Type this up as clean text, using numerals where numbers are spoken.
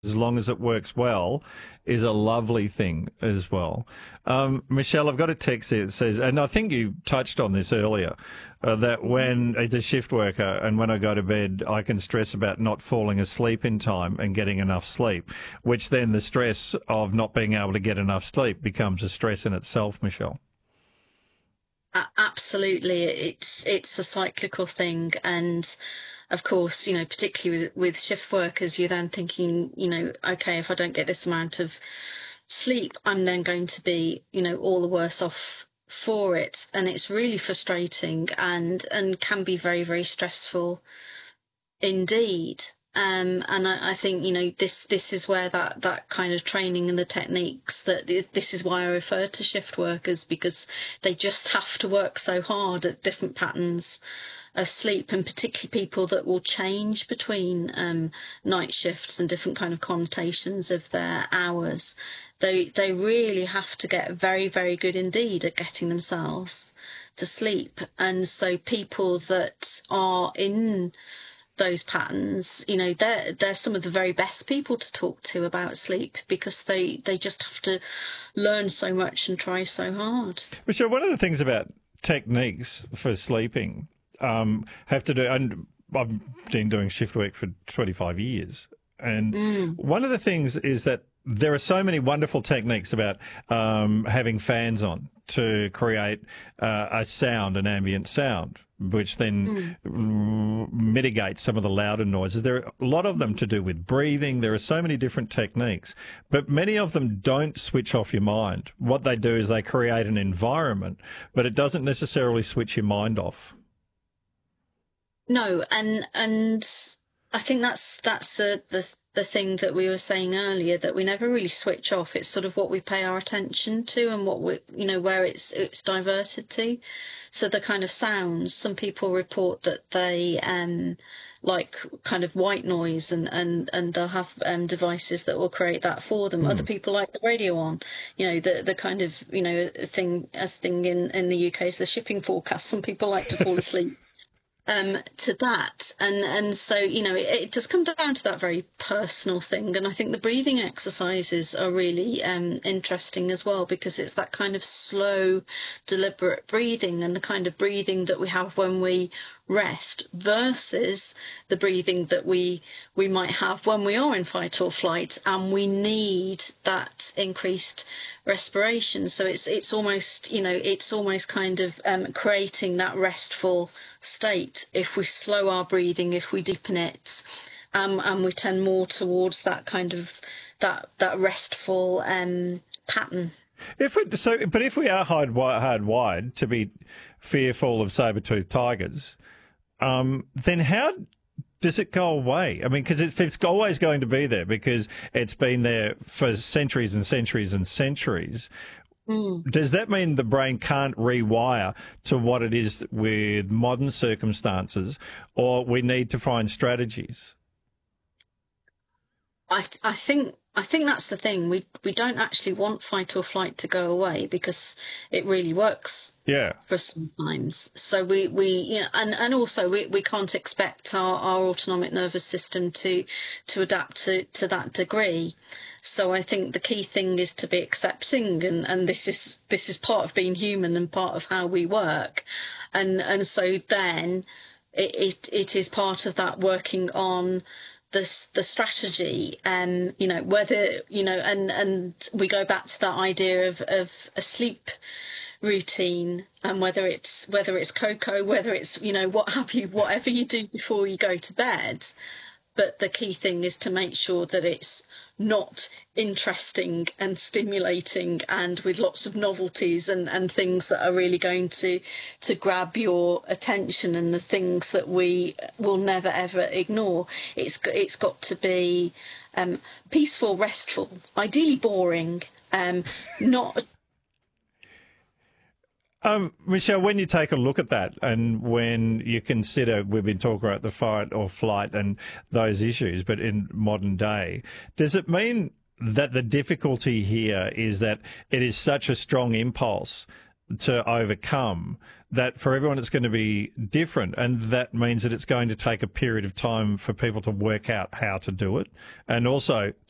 as long as it works well, is a lovely thing as well. Michelle, I've got a text here that says, and I think you touched on this earlier, that when as a shift worker and when I go to bed, I can stress about not falling asleep in time and getting enough sleep, which then the stress of not being able to get enough sleep becomes a stress in itself, Michelle. Absolutely, it's a cyclical thing, and of course, particularly with shift workers, you're then thinking, okay, if I don't get this amount of sleep, I'm then going to be, all the worse off for it, and it's really frustrating and can be very, very stressful indeed. And I think, this is where that kind of training and the techniques, this is why I refer to shift workers, because they just have to work so hard at different patterns of sleep, and particularly people that will change between night shifts and different kind of connotations of their hours. They really have to get very, very good indeed at getting themselves to sleep. And so people that are in those patterns, they're some of the very best people to talk to about sleep, because they just have to learn so much and try so hard. Michelle, one of the things about techniques for sleeping have to do, and I've been doing shift work for 25 years, and one of the things is that there are so many wonderful techniques about having fans on to create a sound, an ambient sound, which then mitigates some of the louder noises. There are a lot of them to do with breathing. There are so many different techniques, but many of them don't switch off your mind. What they do is they create an environment, but it doesn't necessarily switch your mind off. No, and I think that's the thing that we were saying earlier, that we never really switch off. It's sort of what we pay our attention to and what we, where it's diverted to. So the kind of sounds, some people report that they like kind of white noise, and they'll have devices that will create that for them. Other people like the radio on, the kind of a thing in the UK is the shipping forecast. Some people like to fall asleep to that, and so it does come down to that very personal thing. And I think the breathing exercises are really interesting as well, because it's that kind of slow, deliberate breathing, and the kind of breathing that we have when we rest versus the breathing that we might have when we are in fight or flight and we need that increased respiration. So it's almost it's almost kind of creating that restful state if we slow our breathing, if we deepen it, and we tend more towards that kind of that restful pattern. If we are hardwired to be fearful of saber-toothed tigers, then how does it go away? I mean, because it's always going to be there, because it's been there for centuries and centuries and centuries. Does that mean the brain can't rewire to what it is with modern circumstances, or we need to find strategies? I think that's the thing. We don't actually want fight or flight to go away, because it really works. Yeah. For sometimes. So we and also we can't expect our autonomic nervous system to adapt to that degree. So I think the key thing is to be accepting, and this is part of being human and part of how we work, and so then it is part of that working on the strategy, whether and we go back to that idea of a sleep routine, and whether it's cocoa, whether it's what have you, whatever you do before you go to bed. But the key thing is to make sure that it's not interesting and stimulating and with lots of novelties and things that are really going to grab your attention, and the things that we will never ever ignore. It's got to be peaceful, restful, ideally boring, not. Michelle, when you take a look at that, and when you consider, we've been talking about the fight or flight and those issues, but in modern day, does it mean that the difficulty here is that it is such a strong impulse to overcome that for everyone it's going to be different, and that means that it's going to take a period of time for people to work out how to do it, and also